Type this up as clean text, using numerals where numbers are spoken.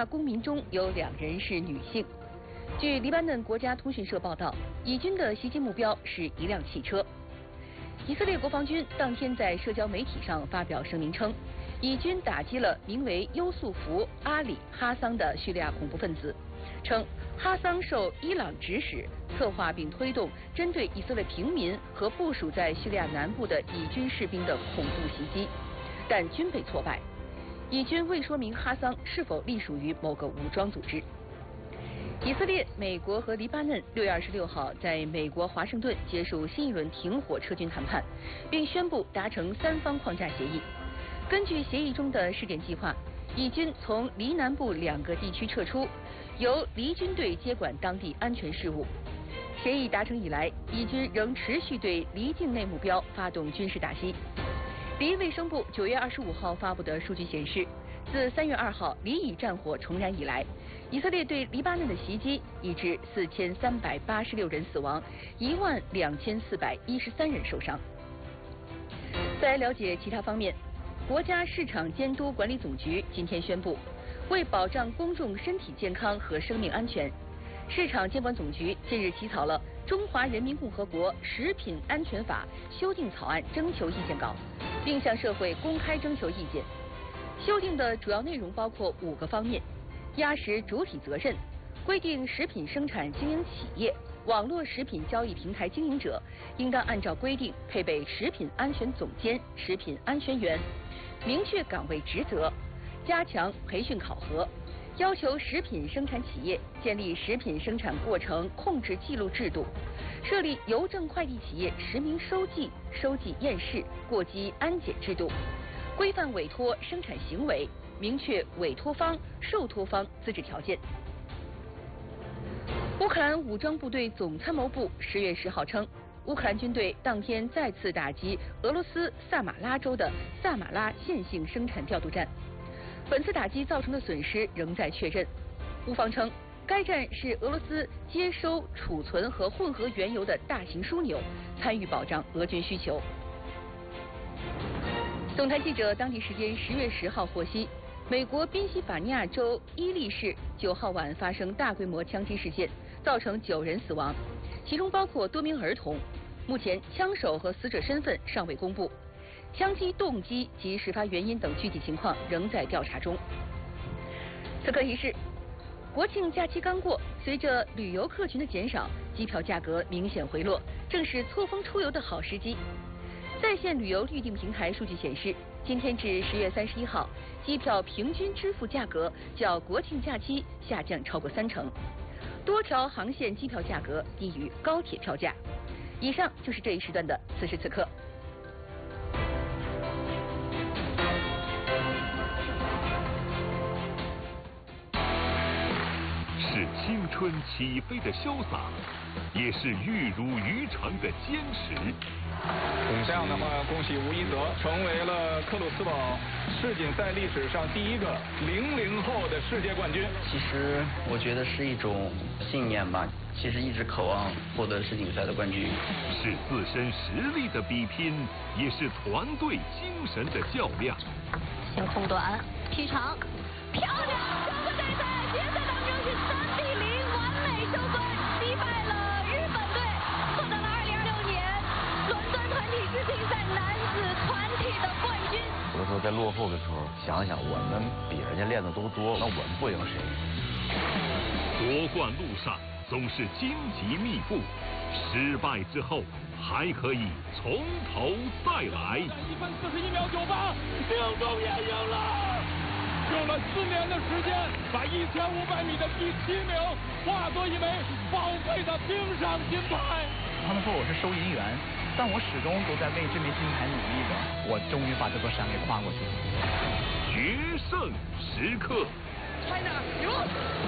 亚公民中有2人是女性。据黎巴嫩国家通讯社报道，以军的袭击目标是一辆汽车。以色列国防军当天在社交媒体上发表声明称，以军打击了名为优素福·阿里·哈桑的叙利亚恐怖分子，称哈桑受伊朗指使，策划并推动针对以色列平民和部署在叙利亚南部的以军士兵的恐怖袭击，但均被挫败。以军未说明哈桑是否隶属于某个武装组织。以色列、美国和黎巴嫩6月26号在美国华盛顿结束新一轮停火撤军谈判，并宣布达成3方框架协议。根据协议中的试点计划，以军从黎南部2个地区撤出，由黎军队接管当地安全事务。协议达成以来，以军仍持续对黎境内目标发动军事打击。黎卫生部9月25号发布的数据显示，自3月2号黎以战火重燃以来，以色列对黎巴嫩的袭击已致4386人死亡，12413人受伤。再来了解其他方面，国家市场监督管理总局今天宣布，为保障公众身体健康和生命安全，市场监管总局近日起草了《中华人民共和国食品安全法》修订草案征求意见稿，并向社会公开征求意见。修订的主要内容包括5个方面：压实主体责任，规定食品生产经营企业、网络食品交易平台经营者应当按照规定配备食品安全总监、食品安全员，明确岗位职责，加强培训考核，要求食品生产企业建立食品生产过程控制记录制度，设立邮政快递企业实名收寄、收寄验视、过机安检制度，规范委托生产行为，明确委托方、受托方资质条件。乌克兰武装部队总参谋部10月10号称，乌克兰军队当天再次打击俄罗斯萨马拉州的萨马拉线性生产调度站。本次打击造成的损失仍在确认。乌方称，该站是俄罗斯接收、储存和混合原油的大型枢纽，参与保障俄军需求。总台记者当地时间10月10号获悉，美国宾夕法尼亚州伊利市9号晚发生大规模枪击事件，造成9人死亡，其中包括多名儿童。目前，枪手和死者身份尚未公布，枪击动机及事发原因等具体情况仍在调查中。此刻提示：国庆假期刚过，随着旅游客群的减少，机票价格明显回落，正是错峰出游的好时机。在线旅游预订平台数据显示，今天至10月31号，机票平均支付价格较国庆假期下降超过30%，多条航线机票价格低于高铁票价。以上就是这一时段的此时此刻。 是青春起飞的潇洒，也是玉如渔场的坚持。 这样的话，恭喜吴一泽成为了克鲁斯堡世锦赛历史上第一个00后的世界冠军。 其实我觉得是一种信念吧，其实一直渴望获得世锦赛的冠军。 是自身实力的比拼，也是团队精神的较量。 先空短劈长，漂亮！中国队在决赛当中是3比0完美收官，击败了日本队，获得了2026年伦敦团体世锦赛男子团体的冠军。 有的时候在落后的时候，想想我们比人家练的都多，那我们不赢谁？ 夺冠路上总是荆棘密布，失败之后还可以从头再来。 1分41秒98，命中也赢了。用了4年的时间，把1500米的第7名化作一枚宝贵的冰上金牌。 他们说我是收银员，但我始终都在为这枚金牌努力着。我终于把这座山给跨过去了。 决胜时刻。 China 有。